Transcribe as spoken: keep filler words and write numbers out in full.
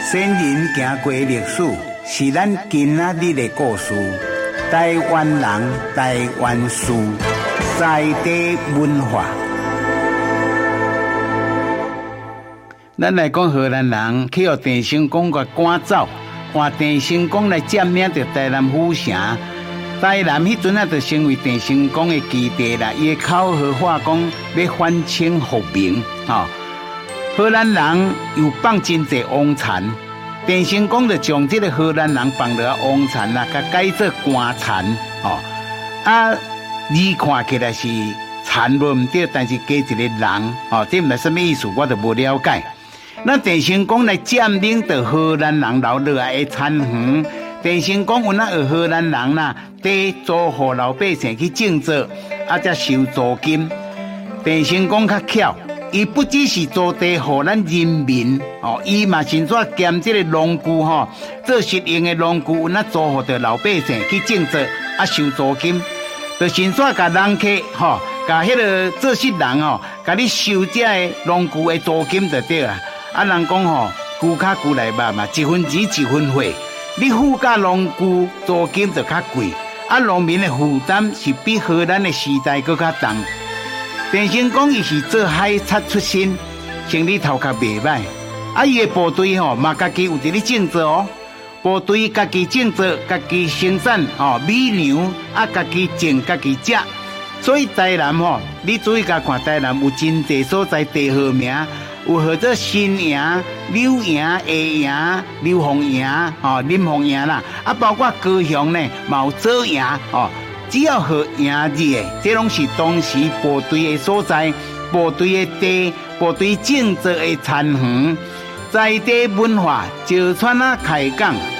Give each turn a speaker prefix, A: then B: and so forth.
A: 先人行过历史，是咱今仔日的故事。台湾人，台湾事，在地文化。咱来讲荷兰人去互郑成功给赶走，换郑成功来占领着台南府城。台南迄阵啊，就成为郑成功的基地啦。伊的口号话讲要反清复明，吼、哦。荷兰人又放真济王田，郑成功就将这个荷兰人放落王田啦，甲改做官田，吼、哦。啊，你看起来是田无毋对，但是加一个人，哦，这毋是什么意思，我就无了解。那郑成功来占领着荷兰人留落来的田园，郑成功有那有荷兰人啦，地租互老百姓去种植，啊，才收租金。郑成功较巧，伊不只是租地互咱人民哦，伊嘛甚至兼这个农具吼，做实用的农具有那租互着老百姓去种植，啊，收租金。就甚至甲人客吼，甲迄个做事人哦，甲你收这个农具的租金就对啊。啊，人讲吼，牛卡牛来肉嘛，一分钱一分货。你付价农具租金就较贵，啊，农民的负担是比荷兰的时代搁较重。郑成功伊是做海贼出身，生理头壳袂歹，啊，伊的部队吼嘛家己有伫咧种植哦，部队家己种植，家己生产哦米粮，啊，家己种家己食。所以台南吼，你注意甲看台南有真济所在地号名。有号做新营、柳营、下营、刘凤营、哦林凤营啦，啊包括高雄呢，嘛有左营哦。只要号营字的，这拢是当时部队的所在，部队的地，部队种植的田园，在地文化，石川啊开港，